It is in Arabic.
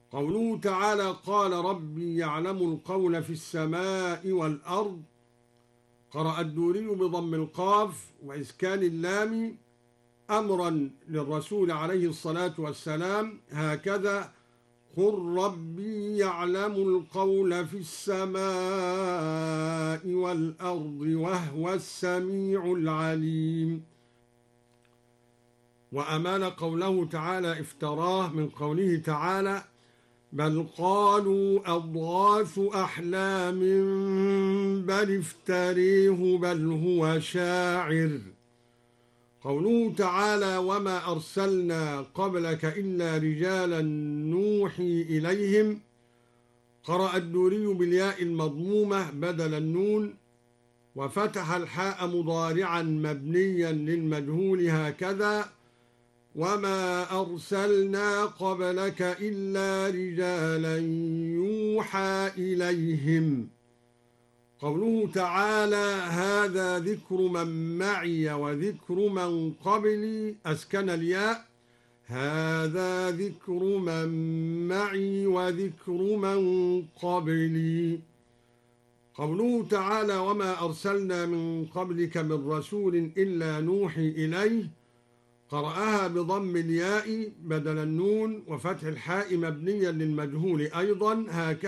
قوله تعالى قال ربي يعلم القول في السماء والأرض. قرأ الدوري بضم القاف وإسكان اللام أمرا للرسول عليه الصلاة والسلام، هكذا قل ربي يعلم القول في السماء والأرض وهو السميع العليم. وأمال قوله تعالى افتراه من قوله تعالى بل قالوا أضغاث أحلام بل افتريه بل هو شاعر. قوله تعالى وما أرسلنا قبلك إلا رجالا نوحي إليهم. قرأ الدوري بالياء المضمومة بدل النون وفتح الحاء مضارعا مبنيا للمجهول، هكذا وما أرسلنا قبلك إلا رجالا يوحى إليهم. قوله تعالى هذا ذكر من معي وذكر من قبلي، أسكن الياء هذا ذكر من معي وذكر من قبلي. قوله تعالى وما أرسلنا من قبلك من رسول إلا نوحي إليه. قرأها بضم الياء بدل النون وفتح الحاء مبنيا للمجهول أيضا، هكذا